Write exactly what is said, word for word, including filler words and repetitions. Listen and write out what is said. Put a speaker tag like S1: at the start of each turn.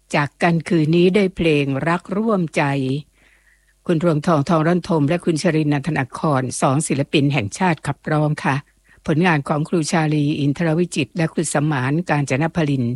S1: จากกันคืนนี้ได้เพลงรักร่วมใจคุณรวงทองทองร่อนทมและคุณชรินทร์นันทนาครสองศิลปินแห่งชาติขับร้องค่ะผลงานของครูชาลีอินทรวิจิตรและครูสมานกาญจนพลิน